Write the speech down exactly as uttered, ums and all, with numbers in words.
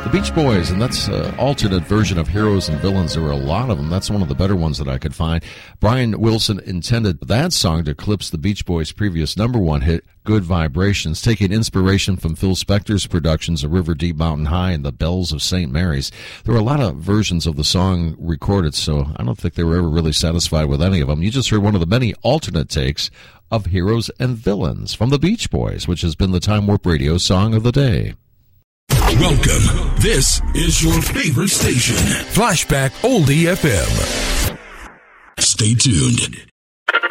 The Beach Boys, and that's an alternate version of Heroes and Villains. There were a lot of them. That's one of the better ones that I could find. Brian Wilson intended that song to eclipse the Beach Boys' previous number one hit, Good Vibrations, taking inspiration from Phil Spector's productions of River Deep Mountain High and The Bells of Saint Mary's. There were a lot of versions of the song recorded, so I don't think they were ever really satisfied with any of them. You just heard one of the many alternate takes of Heroes and Villains from the Beach Boys, which has been the Time Warp Radio Song of the Day. Welcome. This is your favorite station, Flashback Oldie F M. Stay tuned.